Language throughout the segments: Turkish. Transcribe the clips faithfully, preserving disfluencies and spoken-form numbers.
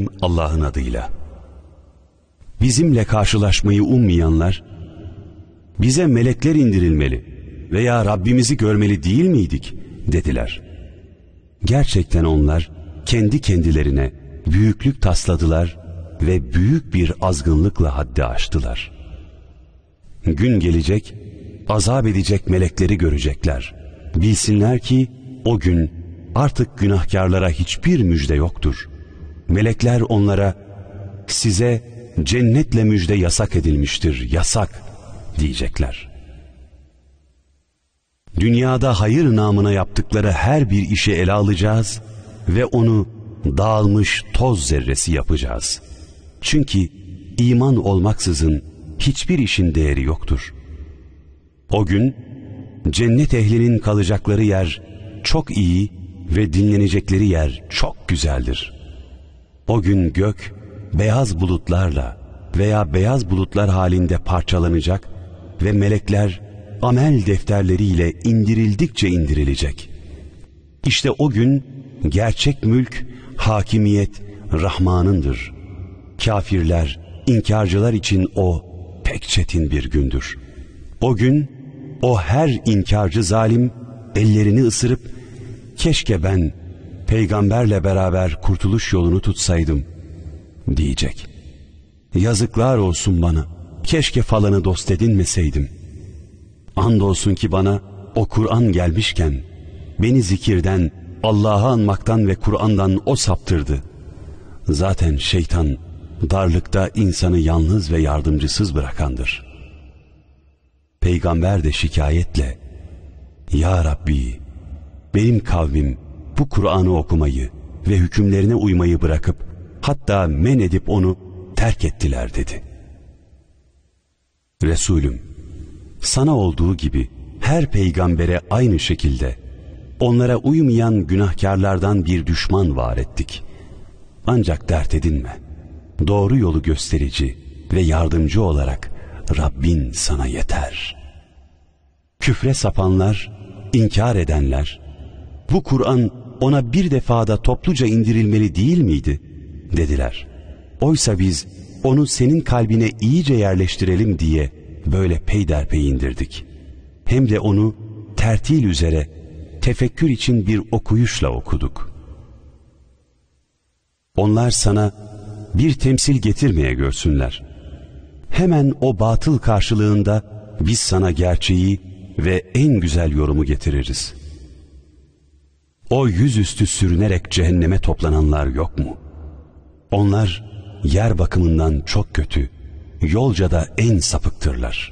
Allah'ın adıyla. Bizimle karşılaşmayı ummayanlar, bize melekler indirilmeli veya Rabbimizi görmeli değil miydik dediler. Gerçekten onlar kendi kendilerine büyüklük tasladılar ve büyük bir azgınlıkla haddi aştılar. Gün gelecek, azap edecek melekleri görecekler. Bilsinler ki o gün artık günahkarlara hiçbir müjde yoktur. Melekler onlara, size cennetle müjde yasak edilmiştir, yasak diyecekler. Dünyada hayır namına yaptıkları her bir işi ele alacağız ve onu dağılmış toz zerresi yapacağız. Çünkü iman olmaksızın hiçbir işin değeri yoktur. O gün cennet ehlinin kalacakları yer çok iyi ve dinlenecekleri yer çok güzeldir. O gün gök beyaz bulutlarla veya beyaz bulutlar halinde parçalanacak ve melekler amel defterleriyle indirildikçe indirilecek. İşte o gün gerçek mülk, hakimiyet Rahman'ındır. Kafirler, inkarcılar için o pek çetin bir gündür. O gün o her inkarcı zalim ellerini ısırıp keşke ben peygamberle beraber kurtuluş yolunu tutsaydım diyecek. Yazıklar olsun bana, keşke falanı dost edinmeseydim. Andolsun ki bana o Kur'an gelmişken beni zikirden, Allah'ı anmaktan ve Kur'an'dan o saptırdı. Zaten şeytan darlıkta insanı yalnız ve yardımcısız bırakandır. Peygamber de şikayetle, Ya Rabbi, benim kavmim bu Kur'an'ı okumayı ve hükümlerine uymayı bırakıp hatta men edip onu terk ettiler dedi. Resulüm, sana olduğu gibi her peygambere aynı şekilde onlara uymayan günahkarlardan bir düşman var ettik. Ancak dert edinme. Doğru yolu gösterici ve yardımcı olarak Rabbin sana yeter. Küfre sapanlar, inkar edenler, bu Kur'an ona bir defada topluca indirilmeli değil miydi? Dediler. Oysa biz onu senin kalbine iyice yerleştirelim diye böyle peyderpey indirdik. Hem de onu tertil üzere tefekkür için bir okuyuşla okuduk. Onlar sana bir temsil getirmeye görsünler. Hemen o batıl karşılığında biz sana gerçeği ve en güzel yorumu getiririz. O yüzüstü sürünerek cehenneme toplananlar yok mu? Onlar yer bakımından çok kötü, yolca da en sapıktırlar.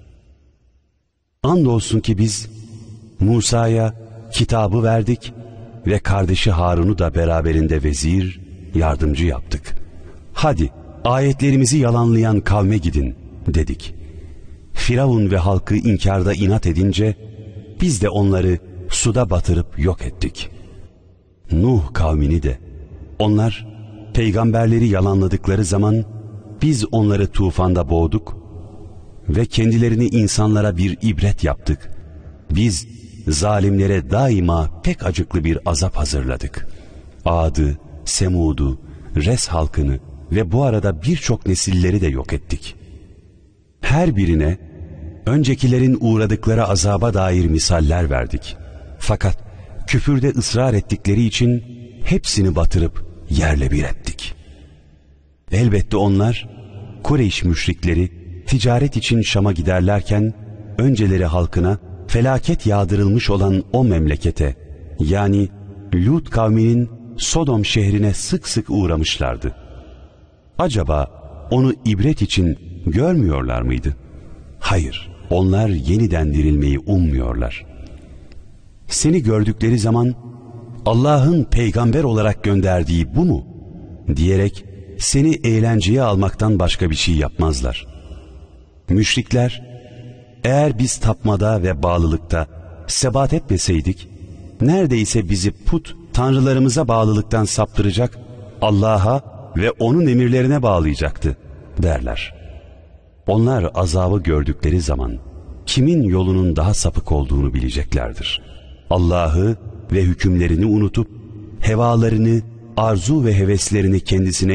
Andolsun ki biz Musa'ya kitabı verdik ve kardeşi Harun'u da beraberinde vezir, yardımcı yaptık. Hadi ayetlerimizi yalanlayan kavme gidin dedik. Firavun ve halkı inkarda inat edince biz de onları suda batırıp yok ettik. Nuh kavmini de, onlar peygamberleri yalanladıkları zaman biz onları tufanda boğduk ve kendilerini insanlara bir ibret yaptık. Biz zalimlere daima pek acıklı bir azap hazırladık. Ad'ı, Semud'u, Res halkını ve bu arada birçok nesilleri de yok ettik. Her birine öncekilerin uğradıkları azaba dair misaller verdik. Fakat küfürde ısrar ettikleri için hepsini batırıp yerle bir ettik. Elbette onlar, Kureyş müşrikleri ticaret için Şam'a giderlerken önceleri halkına felaket yağdırılmış olan o memlekete, yani Lut kavminin Sodom şehrine sık sık uğramışlardı. Acaba onu ibret için görmüyorlar mıydı? Hayır, onlar yeniden dirilmeyi ummuyorlar. Seni gördükleri zaman Allah'ın peygamber olarak gönderdiği bu mu? Diyerek seni eğlenceye almaktan başka bir şey yapmazlar. Müşrikler, eğer biz tapmada ve bağlılıkta sebat etmeseydik, neredeyse bizi put tanrılarımıza bağlılıktan saptıracak, Allah'a ve onun emirlerine bağlayacaktı derler. Onlar azabı gördükleri zaman kimin yolunun daha sapık olduğunu bileceklerdir. Allah'ı ve hükümlerini unutup hevalarını, arzu ve heveslerini kendisine